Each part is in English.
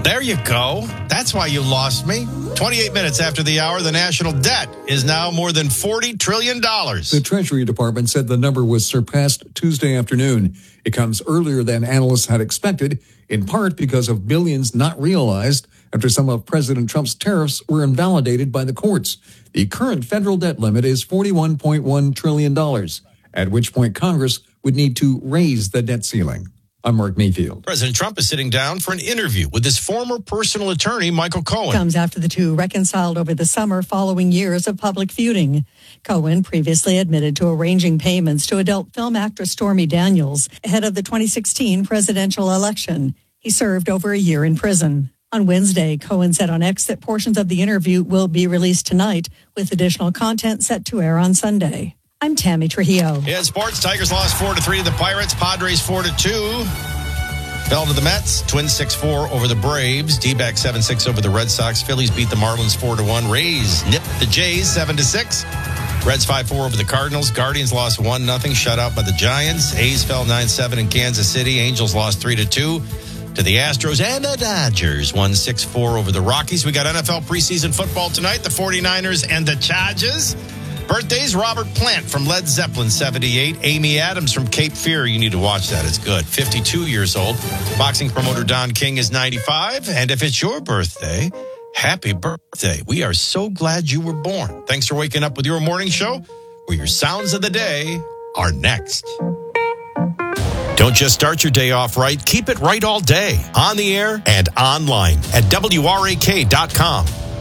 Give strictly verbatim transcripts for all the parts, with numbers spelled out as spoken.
There you go. That's why you lost me. twenty-eight minutes after the hour, the national debt is now more than forty trillion dollars. The Treasury Department said the number was surpassed Tuesday afternoon. It comes earlier than analysts had expected, in part because of billions not realized after some of President Trump's tariffs were invalidated by the courts. The current federal debt limit is forty-one point one trillion dollars, at which point Congress would need to raise the debt ceiling. I'm Mark Mayfield. President Trump is sitting down for an interview with his former personal attorney, Michael Cohen. Comes after the two reconciled over the summer following years of public feuding. Cohen previously admitted to arranging payments to adult film actress Stormy Daniels ahead of the twenty sixteen presidential election. He served over a year in prison. On Wednesday, Cohen said on X that portions of the interview will be released tonight, with additional content set to air on Sunday. I'm Tammy Trujillo. In sports, Tigers lost four to three to the Pirates. Padres four to two. Fell to the Mets. Twins six four over the Braves. D-backs seven six over the Red Sox. Phillies beat the Marlins four to one. Rays nipped the Jays seven to six. Reds five four over the Cardinals. Guardians lost one nothing. Shut out by the Giants. A's fell nine seven in Kansas City. Angels lost three to two to the Astros, and the Dodgers won six four over the Rockies. We got N F L preseason football tonight. The 49ers and the Chargers. Birthdays, Robert Plant from Led Zeppelin, seventy-eight. Amy Adams from Cape Fear. You need to watch that. It's good. fifty-two years old. Boxing promoter Don King is ninety-five. And if it's your birthday, happy birthday. We are so glad you were born. Thanks for waking up with your morning show, where your sounds of the day are next. Don't just start your day off right. Keep it right all day. On the air and online at W R A K dot com.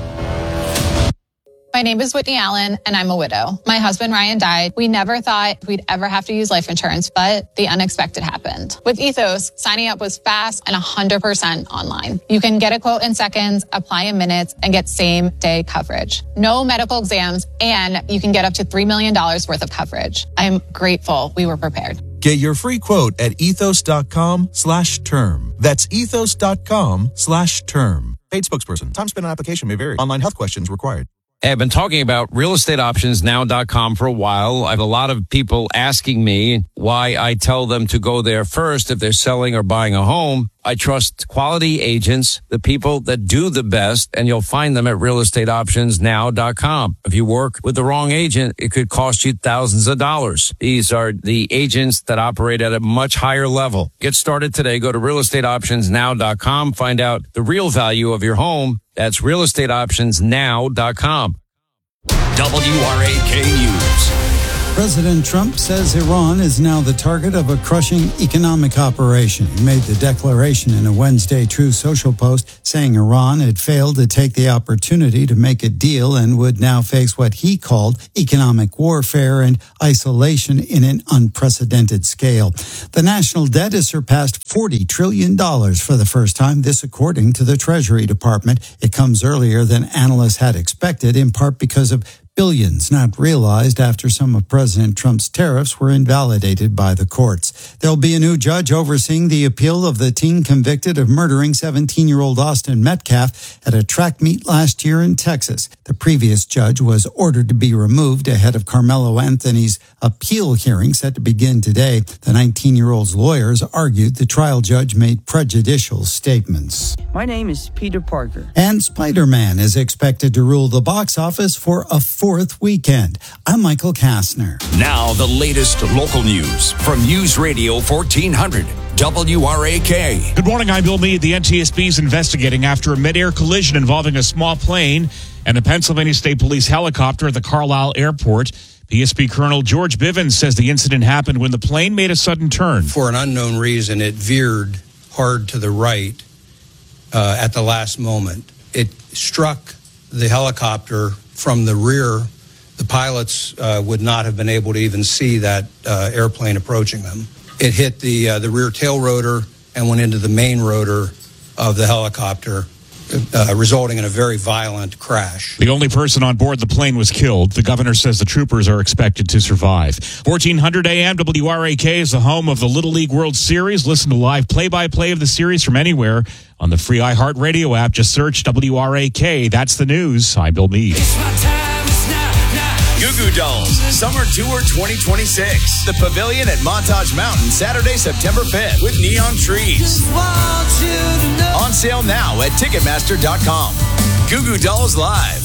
My name is Whitney Allen, and I'm a widow. My husband, Ryan, died. We never thought we'd ever have to use life insurance, but the unexpected happened. With Ethos, signing up was fast and one hundred percent online. You can get a quote in seconds, apply in minutes, and get same-day coverage. No medical exams, and you can get up to three million dollars worth of coverage. I'm grateful we were prepared. Get your free quote at ethos.com slash term. That's ethos.com slash term. Paid spokesperson. Time spent on application may vary. Online health questions required. Hey, I've been talking about real estate options now dot com for a while. I have a lot of people asking me why I tell them to go there first if they're selling or buying a home. I trust quality agents, the people that do the best, and you'll find them at real estate options now dot com. If you work with the wrong agent, it could cost you thousands of dollars. These are the agents that operate at a much higher level. Get started today. Go to real estate options now dot com. Find out the real value of your home. That's real estate options now dot com. W R A K News. President Trump says Iran is now the target of a crushing economic operation. He made the declaration in a Wednesday Truth Social post saying Iran had failed to take the opportunity to make a deal and would now face what he called economic warfare and isolation in an unprecedented scale. The national debt has surpassed forty trillion dollars for the first time, this according to the Treasury Department. It comes earlier than analysts had expected, in part because of billions not realized after some of President Trump's tariffs were invalidated by the courts. There'll be a new judge overseeing the appeal of the teen convicted of murdering seventeen-year-old Austin Metcalf at a track meet last year in Texas. The previous judge was ordered to be removed ahead of Carmelo Anthony's appeal hearing set to begin today. The nineteen-year-old's lawyers argued the trial judge made prejudicial statements. My name is Peter Parker. And Spider-Man is expected to rule the box office for a fourth weekend. I'm Michael Kastner. Now the latest local news from News Radio fourteen hundred W R A K. Good morning, I'm Bill Meade. The N T S B is investigating after a mid-air collision involving a small plane and a Pennsylvania State Police helicopter at the Carlisle Airport. P S P Colonel George Bivens says the incident happened when the plane made a sudden turn. For an unknown reason, it veered hard to the right uh, at the last moment. It struck the helicopter from the rear. The pilots uh, would not have been able to even see that uh, airplane approaching them. It hit the uh, the rear tail rotor and went into the main rotor of the helicopter, uh, resulting in a very violent crash. The only person on board the plane was killed. The governor says the troopers are expected to survive. fourteen hundred A M W R A K is the home of the Little League World Series. Listen to live play-by-play of the series from anywhere on the free iHeartRadio app. Just search W R A K. That's the news. I'm Bill Meade. Goo Goo Dolls Summer Tour twenty twenty-six. The Pavilion at Montage Mountain, Saturday, September fifth, with Neon Trees. On sale sale now at Ticketmaster dot com. Goo Goo Dolls Live.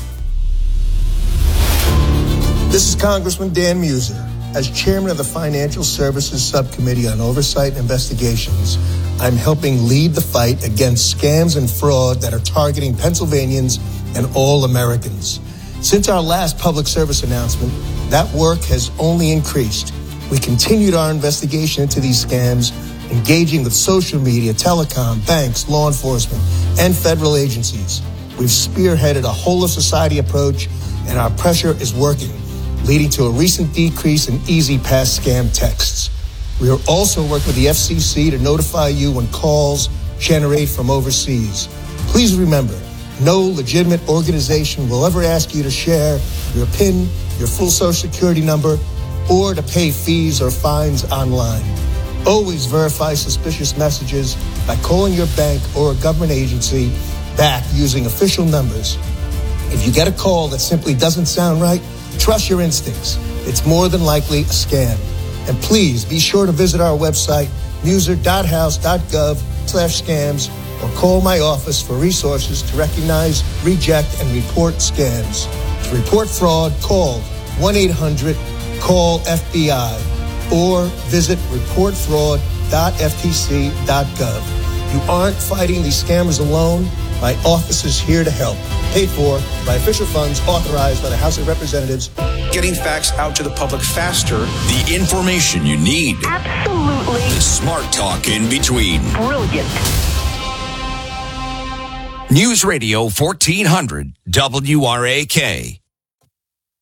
This is Congressman Dan Muser. As chairman of the Financial Services Subcommittee on Oversight and Investigations, I'm helping lead the fight against scams and fraud that are targeting Pennsylvanians and all Americans. Since our last public service announcement, that work has only increased. We continued our investigation into these scams, engaging with social media, telecom, banks, law enforcement, and federal agencies. We've spearheaded a whole-of-society approach, and our pressure is working, leading to a recent decrease in Easy Pass scam texts. We are also working with the F C C to notify you when calls generate from overseas. Please remember, no legitimate organization will ever ask you to share your PIN, your full social security number, or to pay fees or fines online. Always verify suspicious messages by calling your bank or a government agency back using official numbers. If you get a call that simply doesn't sound right, trust your instincts. It's more than likely a scam. And please be sure to visit our website, muser dot house dot gov slash scams, or call my office for resources to recognize, reject, and report scams. To report fraud, call one eight hundred call F B I or visit report fraud dot f t c dot gov. You aren't fighting these scammers alone. My office is here to help. Paid for by official funds authorized by the House of Representatives. Getting facts out to the public faster. The information you need. Absolutely. The smart talk in between. Brilliant. News Radio fourteen hundred W R A K.